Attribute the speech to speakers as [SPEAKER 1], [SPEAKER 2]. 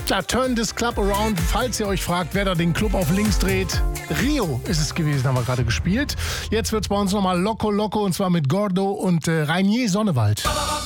[SPEAKER 1] Ja, Turn this Club Around, falls ihr euch fragt, wer da den Club auf links dreht. Rio ist es gewesen, haben wir gerade gespielt. Jetzt wird's bei uns nochmal Loco Loco und zwar mit Gordo und Rainier Sonnewald.